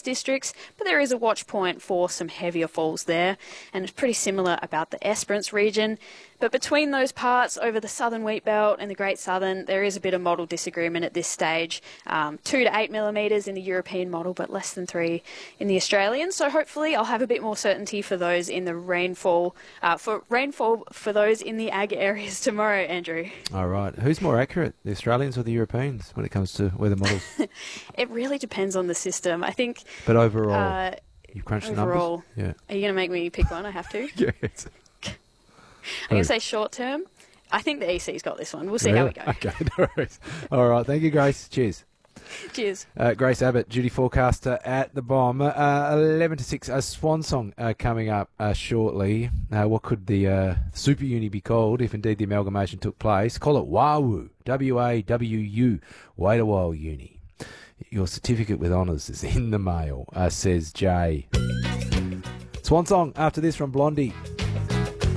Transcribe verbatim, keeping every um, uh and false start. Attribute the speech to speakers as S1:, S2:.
S1: districts, but there is a watch point for some heavier falls there, and it's pretty similar about the Esperance region. But between those parts, over the southern wheat belt and the Great Southern, there is a bit of model disagreement at this stage. Um, two to eight millimetres in the European model, but less than three in the Australian. So hopefully I'll have a bit more certainty for those in the rainfall, uh, for rainfall for those in the ag areas tomorrow, Andrew.
S2: All right. Who's more accurate, the Australians or the Europeans, when it comes to weather models?
S1: It really depends on the system. I think.
S2: But overall,
S1: uh,
S2: you've crunched
S1: overall,
S2: the numbers? Yeah.
S1: Are you going to make me pick one? I have to.
S2: Yes.
S1: I'm going to say short term. I think the E C's got this one. We'll see
S2: Really?
S1: how we go.
S2: Okay, no worries. All right. Thank you, Grace. Cheers.
S1: Cheers.
S2: Uh, Grace Abbott, duty forecaster at the Bomb. Uh, eleven to six, a swan song uh, coming up uh, shortly. Uh, what could the uh, Super Uni be called if indeed the amalgamation took place? Call it WAWU, W A W U, Wait a While Uni. Your certificate with honours is in the mail, uh, says Jay. Swan song after this from Blondie.